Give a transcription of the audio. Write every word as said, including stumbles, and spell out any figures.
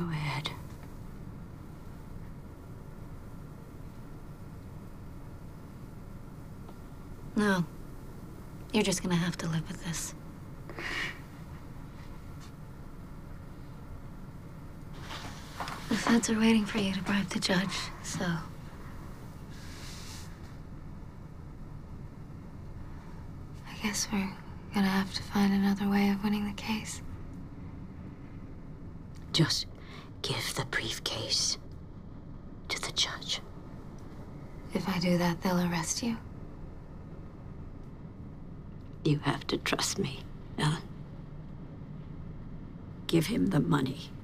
Go ahead. No. You're just gonna have to live with this. The feds are waiting for you to bribe the judge, so... I guess we're gonna have to find another way of winning the case. Just give the briefcase to the judge. If I do that, they'll arrest you? You have to trust me, Ellen. Give him the money.